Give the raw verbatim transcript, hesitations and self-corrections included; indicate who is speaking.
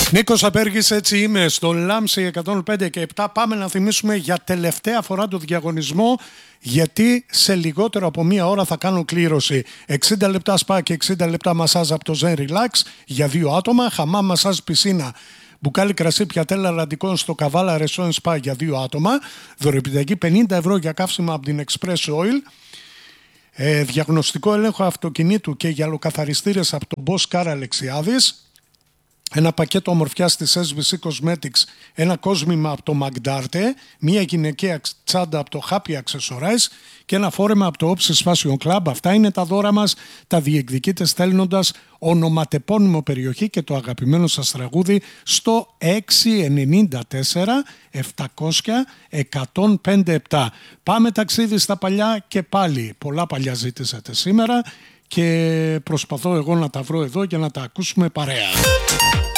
Speaker 1: Νίκος Απέργης, έτσι είμαι, στο Λάμψη εκατόν πέντε και επτά. Πάμε να θυμίσουμε για τελευταία φορά το διαγωνισμό, γιατί σε λιγότερο από μία ώρα θα κάνω κλήρωση. εξήντα λεπτά σπα και εξήντα λεπτά μασάζ από το Zen Relax για δύο άτομα. Χαμά μασάζ πισίνα, μπουκάλι κρασί, πιατέλα ραντικών στο Καβάλα Ρεσόν Σπα για δύο άτομα. Δωρεπιταγή πενήντα ευρώ για καύσιμα από την Express Oil. Ε, διαγνωστικό έλεγχο αυτοκινήτου και γυαλοκαθαριστήρες από τον Boss Car Αλεξιάδης. Ένα πακέτο ομορφιάς της ες βι σι Cosmetics, ένα κόσμημα από το Magdarte, μία γυναικεία τσάντα από το Happy Accessorize και ένα φόρεμα από το Opsis Fashion Club. Αυτά είναι τα δώρα μας, τα διεκδικείτε στέλνοντας ονοματεπώνυμο περιοχή και το αγαπημένο σας τραγούδι στο έξι εννιά τέσσερα επτακόσια εκατόν πέντε επτά. Πάμε ταξίδι στα παλιά και πάλι. Πολλά παλιά ζήτησατε σήμερα και προσπαθώ εγώ να τα βρω εδώ για να τα ακούσουμε παρέα.